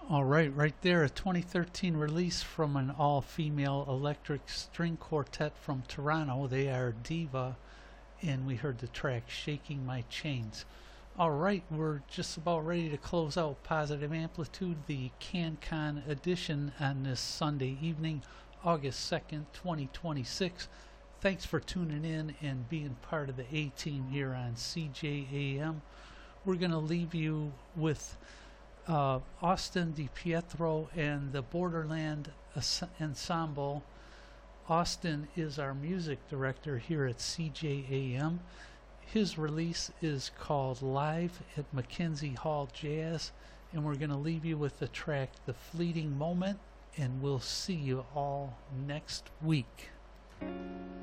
All right, right there, a 2013 release from an all-female electric string quartet from Toronto. They are Diva, and we heard the track Shaking My Chains. All right, we're just about ready to close out Positive Amplitude, the CanCon edition on this Sunday evening, August 2nd, 2026. Thanks for tuning in and being part of the A team here on CJAM. We're going to leave you with Austin DiPietro and the Borderland Ensemble. Austin is our music director here at CJAM. His release is called Live at Mackenzie Hall Jazz, and we're going to leave you with the track The Fleeting Moment, and we'll see you all next week.